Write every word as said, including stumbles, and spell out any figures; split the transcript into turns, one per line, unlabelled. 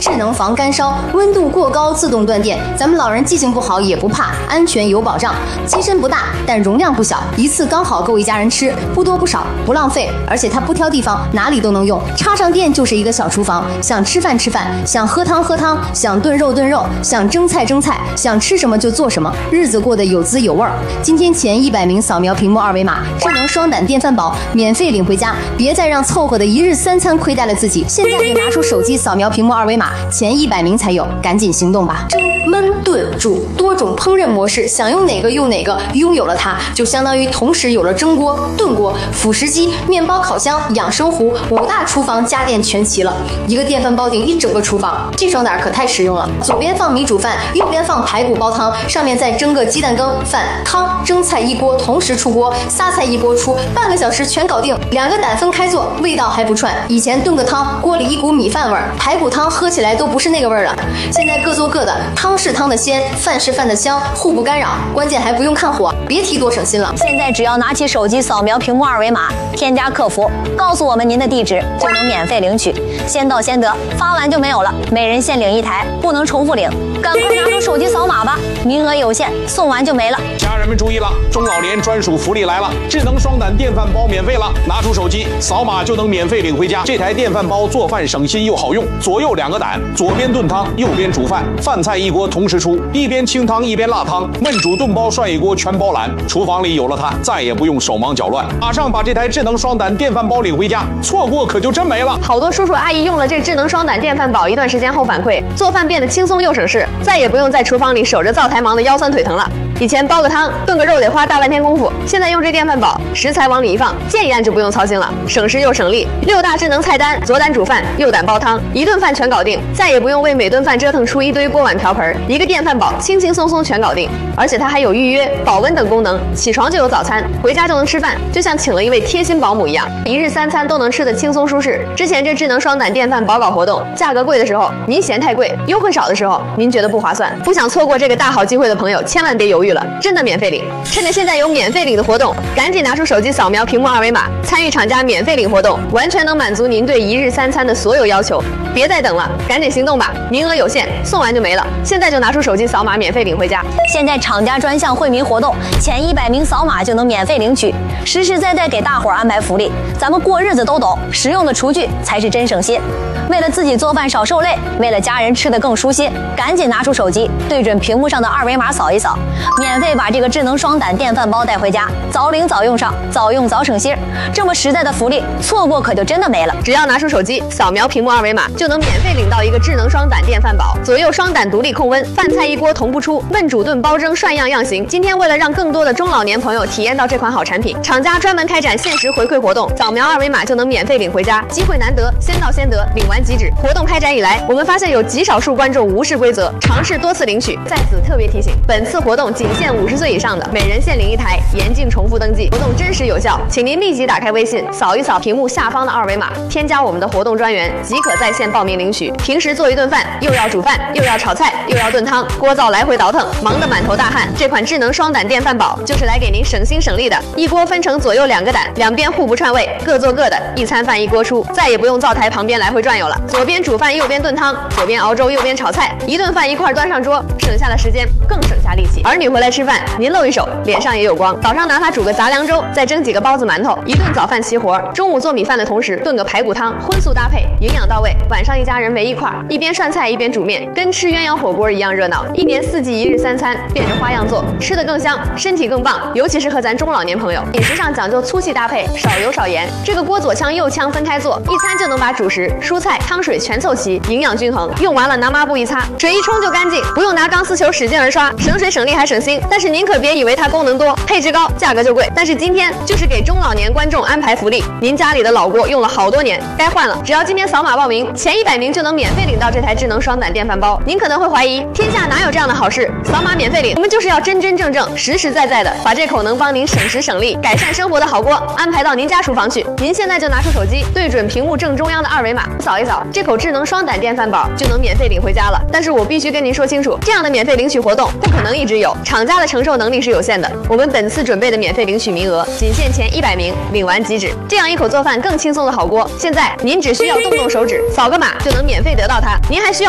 智能防干烧，温度过高自动断电，咱们老人记性不好也不怕，安全有保障。机身不大，但容量不小，一次刚好够一家人吃，不多不少，不浪费，而且它不挑地方，哪里都能用。插上电就是一个小厨房，想吃饭吃饭，想喝汤喝汤，想炖肉炖肉，想蒸菜蒸菜，想吃什么就做什么，日子过得有滋有味儿。今天前一百名扫描屏幕二维码，智能双胆电饭煲免费领回家，别再让凑合的一日三餐亏待了自己。现在就拿出手机扫描屏幕二维码，前一百名才有，赶紧行动吧！蒸、焖、炖、煮多种烹饪模式，想用哪个用哪个，拥有了它，就相当于同时有了蒸锅、炖锅、辅食机、面包烤箱、养生壶，五大厨房家电全齐了。一个电饭煲顶一整个厨房，这双胆可太实用了。左边放米煮饭，右边放排骨煲汤，上面再蒸个鸡蛋羹、饭、汤、蒸菜一锅，同时出锅，仨菜一锅出，半个小时全搞定。两个胆分开做，味道还不串。以前炖个汤，锅里一股米饭味儿，排骨汤喝起来都不是那个味儿了。现在各做各的，汤是汤的鲜，饭是饭的香，互不干扰，关键还不用看火，别提多省心了。
现在只要拿起手机扫描屏幕二维码，添加客服，告诉我们您的地址，就能免费领取，先到先得，发完就没有了，每人限领一台，不能重复领，赶快拿出手机扫码吧，名额有限，送完就没了。
家人们注意了，中老年专属福利来了，智能双胆电饭煲免费了，拿出手机扫码就能免费领回家。这台电饭煲做饭省心又好用，左右两个胆，左边炖汤，右边煮饭，饭菜一锅同时出，一边清汤一边辣汤，焖煮炖煲涮一锅全包揽。厨房里有了它，再也不用手忙脚乱，马上把这台智能双胆电饭煲领回家，错过可就真没了。
好多叔叔阿姨用了这智能双胆电饭煲一段时间后反馈，做饭变得轻松又省事，再也不用在厨房里守着灶台忙得腰酸腿疼了。以前煲个汤、炖个肉得花大半天功夫，现在用这电饭煲，食材往里一放，键一按就不用操心了，省时又省力。六大智能菜单，左胆煮饭，右胆煲汤，一顿饭全搞定，再也不用为每顿饭折腾出一堆锅碗瓢盆，一个电饭煲轻轻松松全搞定。而且它还有预约、保温等功能，起床就有早餐，回家就能吃饭，就像请了一位贴心保姆一样，一日三餐都能吃得轻松舒适。之前这智能双胆电饭煲搞活动，价格贵的时候您嫌太贵，优惠少的时候您觉得不划算，不想错过这个大好机会的朋友，千万别犹豫了，真的免费领！趁着现在有免费领的活动，赶紧拿出手机扫描屏幕二维码，参与厂家免费领活动，完全能满足您对一日三餐的所有要求。别再等了，赶紧行动吧！名额有限，送完就没了。现在就拿出手机扫码，免费领回家。
现在厂家专项惠民活动，前一百名扫码就能免费领取，实实在在给大伙儿安排福利。咱们过日子都懂，实用的厨具才是真省心。为了自己做饭少受累，为了家人吃得更舒心，赶紧拿出手机，对准屏幕上的二维码扫一扫，免费把这个智能双胆电饭煲带回家，早领早用上，早用早省心。这么实在的福利，错过可就真的没了。
只要拿出手机扫描屏幕二维码，就能免费领到一个智能双胆电饭煲，左右双胆独立控温，饭菜一锅同步出，焖煮炖煲蒸涮样样行。今天为了让更多的中老年朋友体验到这款好产品，厂家专门开展限时回馈活动，扫描二维码就能免费领回家，机会难得，先到先得，领完即止。活动开展以来，我们发现有极少数观众无视规则，尝试多次领取。在此特别提醒，本次活动仅限五十岁以上的，每人限领一台，严禁重复登记。活动真实有效，请您立即打开微信，扫一扫屏幕下方的二维码，添加我们的活动专员，即可在线报名领取。平时做一顿饭，又要煮饭，又要炒菜，又要炖汤，锅灶来回倒腾，忙得满头大汗。这款智能双胆电饭煲就是来给您省心省力的，一锅分成左右两个胆，两边互不串味，各做各的，一餐饭一锅出，再也不用灶台旁边来回转悠了。左边煮饭，右边炖汤，左边熬粥，右边炒菜，一顿饭一块端上桌，省下了时间，更省下力气。儿女回来吃饭，您露一手，脸上也有光。早上拿它煮个杂粮粥，再蒸几个包子馒头，一顿早饭齐活。中午做米饭的同时炖个排骨汤，荤素搭配，营养到位。晚上一家人围一块，一边涮菜一边煮面，跟吃鸳鸯火锅一样热闹。一年四季一日三餐，变着花样做，吃得更香，身体更棒。尤其适合咱中老年朋友，饮食上讲究粗细搭配，少油少盐。这个锅左腔右腔分开做，一餐就能把主食、蔬菜、汤水全凑齐，营养均衡。用完了拿抹布一擦，水一冲就干净，不用拿钢丝球使劲儿刷，省水省力还省心。但是您可别以为它功能多，配置高，价格就贵。但是今天就是给中老年观众安排福利，您家里的老锅用了好多年，该换了。只要今天扫码报名，前一百名就能免费领到这台智能双胆电饭煲。您可能会怀疑，天下哪有这样的好事？扫码免费领，我们就是要真真正正、实实在在的把这口能帮您省时省力、改善生活的好锅安排到您家厨房去。您现在就拿出手机，对准屏幕正中央的二维码，扫一扫，这口智能双胆电饭煲就能免费领回家了。但是我必须跟您说清楚，这样的免费领取活动不可能一直有，厂家的承受能力是有限的。我们本次准备的免费领取名额仅限前一百名，领完即止。这样一口做饭更轻松的好锅，现在您只需要动动手指，扫个码就能免费得到它。您还需要